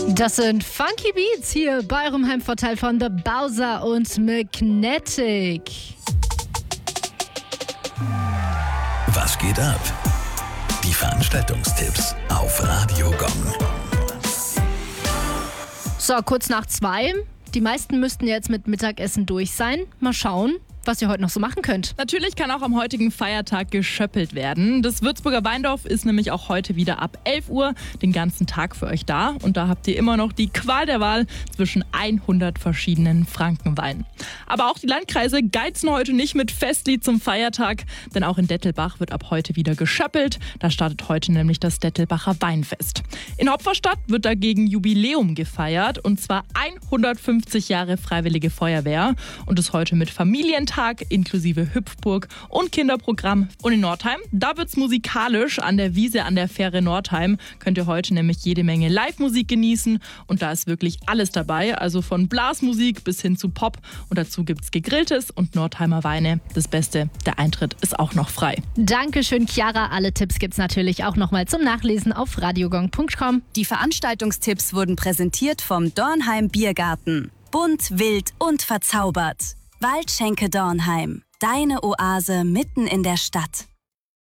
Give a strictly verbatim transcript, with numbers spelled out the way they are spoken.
Das sind Funky Beats hier bei eurem Heimvorteil von The Bowser und Magnetic. Was geht ab? Die Veranstaltungstipps auf Radio Gong. So, kurz nach zwei. Die meisten müssten jetzt mit Mittagessen durch sein. Mal schauen, was ihr heute noch so machen könnt. Natürlich kann auch am heutigen Feiertag geschöppelt werden. Das Würzburger Weindorf ist nämlich auch heute wieder ab elf Uhr den ganzen Tag für euch da. Und da habt ihr immer noch die Qual der Wahl zwischen hundert verschiedenen Frankenweinen. Aber auch die Landkreise geizen heute nicht mit Festlied zum Feiertag, denn auch in Dettelbach wird ab heute wieder geschöppelt. Da startet heute nämlich das Dettelbacher Weinfest. In Opferstadt wird dagegen Jubiläum gefeiert, und zwar hundertfünfzig Jahre Freiwillige Feuerwehr, und ist heute mit Familientag inklusive Hüpfburg und Kinderprogramm. Und in Nordheim, da wird's musikalisch. An der Wiese an der Fähre Nordheim könnt ihr heute nämlich jede Menge Live-Musik genießen, und da ist wirklich alles dabei, also von Blasmusik bis hin zu Pop, und dazu gibt's Gegrilltes und Nordheimer Weine. Das Beste, der Eintritt ist auch noch frei. Dankeschön, Chiara. Alle Tipps gibt's natürlich auch nochmal zum Nachlesen auf radiogong punkt com. Die Veranstaltungstipps wurden präsentiert vom Dornheim Biergarten. Bunt, wild und verzaubert. Waldschenke Dornheim. Deine Oase mitten in der Stadt.